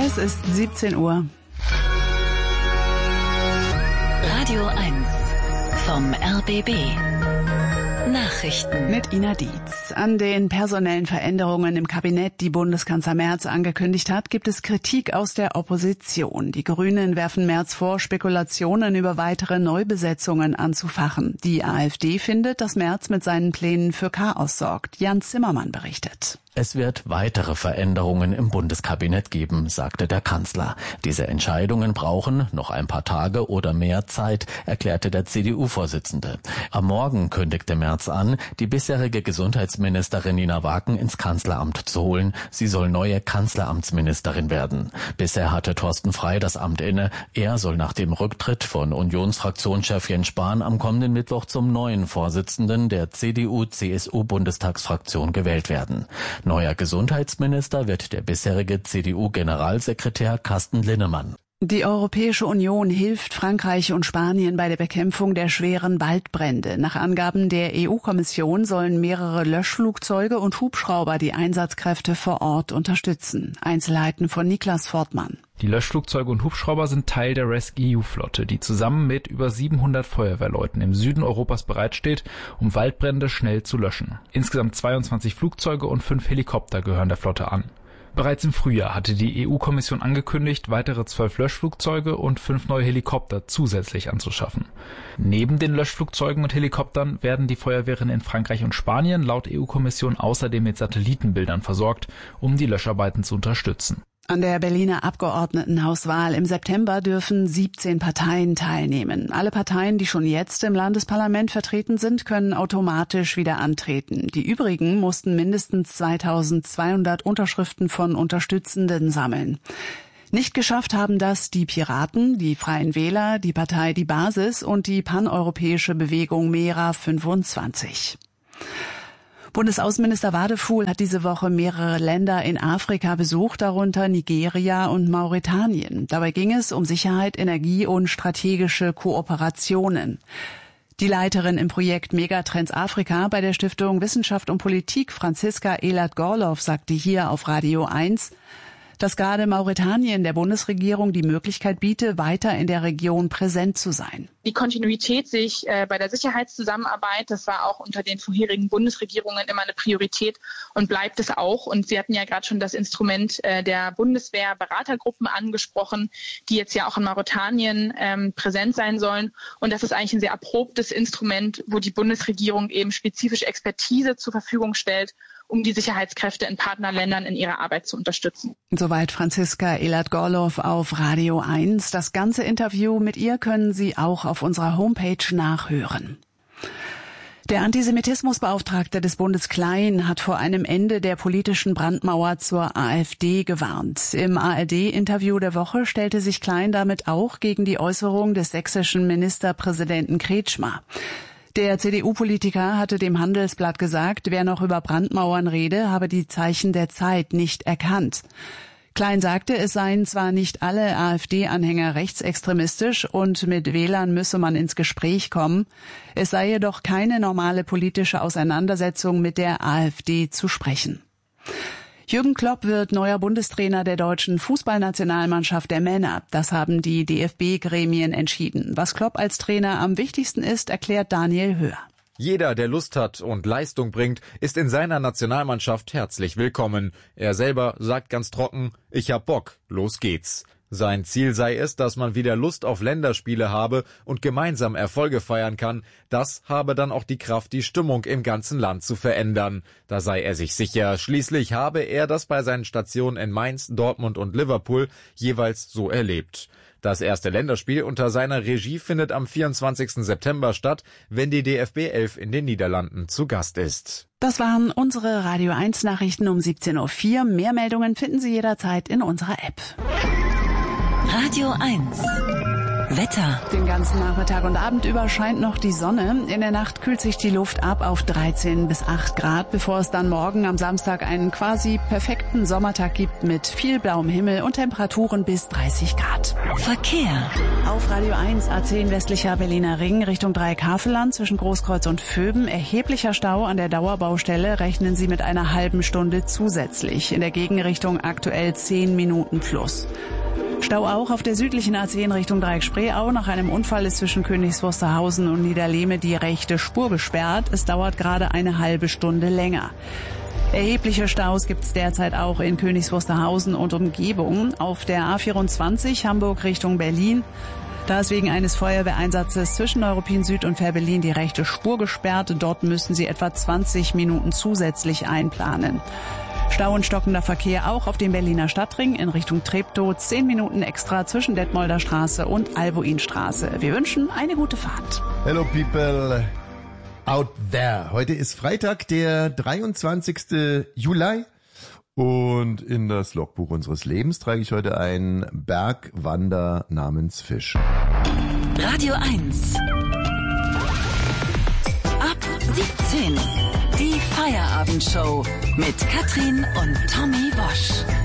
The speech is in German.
Es ist 17 Uhr. Radio 1 vom RBB. Nachrichten Mit Ina Dietz. An den personellen Veränderungen im Kabinett, die Bundeskanzler Merz angekündigt hat, gibt es Kritik aus der Opposition. Die Grünen werfen Merz vor, Spekulationen über weitere Neubesetzungen anzufachen. Die AfD findet, dass Merz mit seinen Plänen für Chaos sorgt. Jan Zimmermann berichtet. Es wird weitere Veränderungen im Bundeskabinett geben, sagte der Kanzler. Diese Entscheidungen brauchen noch ein paar Tage oder mehr Zeit, erklärte der CDU-Vorsitzende. Am Morgen kündigte Merz an, die bisherige Gesundheitsministerin Nina Wagen ins Kanzleramt zu holen. Sie soll neue Kanzleramtsministerin werden. Bisher hatte Thorsten Frey das Amt inne. Er soll nach dem Rücktritt von Unionsfraktionschef Jens Spahn am kommenden Mittwoch zum neuen Vorsitzenden der CDU-CSU-Bundestagsfraktion gewählt werden. Neuer Gesundheitsminister wird der bisherige CDU-Generalsekretär Carsten Linnemann. Die Europäische Union hilft Frankreich und Spanien bei der Bekämpfung der schweren Waldbrände. Nach Angaben der EU-Kommission sollen mehrere Löschflugzeuge und Hubschrauber die Einsatzkräfte vor Ort unterstützen. Einzelheiten von Niklas Fortmann. Die Löschflugzeuge und Hubschrauber sind Teil der RescEU-Flotte, die zusammen mit über 700 Feuerwehrleuten im Süden Europas bereitsteht, um Waldbrände schnell zu löschen. Insgesamt 22 Flugzeuge und 5 Helikopter gehören der Flotte an. Bereits im Frühjahr hatte die EU-Kommission angekündigt, weitere 12 Löschflugzeuge und 5 neue Helikopter zusätzlich anzuschaffen. Neben den Löschflugzeugen und Helikoptern werden die Feuerwehren in Frankreich und Spanien laut EU-Kommission außerdem mit Satellitenbildern versorgt, um die Löscharbeiten zu unterstützen. An der Berliner Abgeordnetenhauswahl im September dürfen 17 Parteien teilnehmen. Alle Parteien, die schon jetzt im Landesparlament vertreten sind, können automatisch wieder antreten. Die übrigen mussten mindestens 2200 Unterschriften von Unterstützenden sammeln. Nicht geschafft haben das die Piraten, die Freien Wähler, die Partei Die Basis und die paneuropäische Bewegung Mera 25. Bundesaußenminister Wadefuhl hat diese Woche mehrere Länder in Afrika besucht, darunter Nigeria und Mauretanien. Dabei ging es um Sicherheit, Energie und strategische Kooperationen. Die Leiterin im Projekt Megatrends Afrika bei der Stiftung Wissenschaft und Politik, Franziska Elad-Gorlow, sagte hier auf Radio 1, dass gerade Mauretanien der Bundesregierung die Möglichkeit biete, weiter in der Region präsent zu sein. Die Kontinuität sich bei der Sicherheitszusammenarbeit, das war auch unter den vorherigen Bundesregierungen immer eine Priorität und bleibt es auch. Und Sie hatten ja gerade schon das Instrument der Bundeswehr-Beratergruppen angesprochen, die jetzt ja auch in Mauretanien präsent sein sollen. Und das ist eigentlich ein sehr erprobtes Instrument, wo die Bundesregierung eben spezifische Expertise zur Verfügung stellt, um die Sicherheitskräfte in Partnerländern in ihrer Arbeit zu unterstützen. Soweit Franziska Elad-Gorlow auf Radio 1. Das ganze Interview mit ihr können Sie auch auf unserer Homepage nachhören. Der Antisemitismusbeauftragte des Bundes Klein hat vor einem Ende der politischen Brandmauer zur AfD gewarnt. Im ARD-Interview der Woche stellte sich Klein damit auch gegen die Äußerung des sächsischen Ministerpräsidenten Kretschmer. Der CDU-Politiker hatte dem Handelsblatt gesagt, wer noch über Brandmauern rede, habe die Zeichen der Zeit nicht erkannt. Klein sagte, es seien zwar nicht alle AfD-Anhänger rechtsextremistisch und mit Wählern müsse man ins Gespräch kommen, es sei jedoch keine normale politische Auseinandersetzung mit der AfD zu sprechen. Jürgen Klopp wird neuer Bundestrainer der deutschen Fußballnationalmannschaft der Männer. Das haben die DFB-Gremien entschieden. Was Klopp als Trainer am wichtigsten ist, erklärt Daniel Höhr. Jeder, der Lust hat und Leistung bringt, ist in seiner Nationalmannschaft herzlich willkommen. Er selber sagt ganz trocken, ich hab Bock, los geht's. Sein Ziel sei es, dass man wieder Lust auf Länderspiele habe und gemeinsam Erfolge feiern kann. Das habe dann auch die Kraft, die Stimmung im ganzen Land zu verändern. Da sei er sich sicher. Schließlich habe er das bei seinen Stationen in Mainz, Dortmund und Liverpool jeweils so erlebt. Das erste Länderspiel unter seiner Regie findet am 24. September statt, wenn die DFB 11 in den Niederlanden zu Gast ist. Das waren unsere Radio 1 Nachrichten um 17.04 Uhr. Mehr Meldungen finden Sie jederzeit in unserer App. Radio 1 Wetter. Den ganzen Nachmittag und Abend über scheint noch die Sonne. In der Nacht kühlt sich die Luft ab auf 13 bis 8 Grad, bevor es dann morgen am Samstag einen quasi perfekten Sommertag gibt mit viel blauem Himmel und Temperaturen bis 30 Grad. Verkehr. Auf Radio 1 A10 westlicher Berliner Ring Richtung Dreieckhavelland zwischen Großkreuz und Vöben. Erheblicher Stau an der Dauerbaustelle. Rechnen Sie mit einer halben Stunde zusätzlich. In der Gegenrichtung aktuell 10 Minuten plus. Stau auch auf der südlichen A10 Richtung Dreieck-Spreeau. Nach einem Unfall ist zwischen Königs Wusterhausen und Niederlehme die rechte Spur gesperrt. Es dauert gerade eine halbe Stunde länger. Erhebliche Staus gibt es derzeit auch in Königs Wusterhausen und Umgebung. Auf der A24 Hamburg Richtung Berlin. Da ist wegen eines Feuerwehreinsatzes zwischen Neuruppin Süd und Fährberlin die rechte Spur gesperrt. Dort müssen Sie etwa 20 Minuten zusätzlich einplanen. Stau und stockender Verkehr auch auf dem Berliner Stadtring in Richtung Treptow. 10 Minuten extra zwischen Detmolder Straße und Albuinstraße. Wir wünschen eine gute Fahrt. Hello people out there. Heute ist Freitag, der 23. Juli. Und in das Logbuch unseres Lebens trage ich heute einen Bergwander namens Fisch. Radio 1. Ab 17. Die Feierabendshow mit Katrin und Tommy Bosch.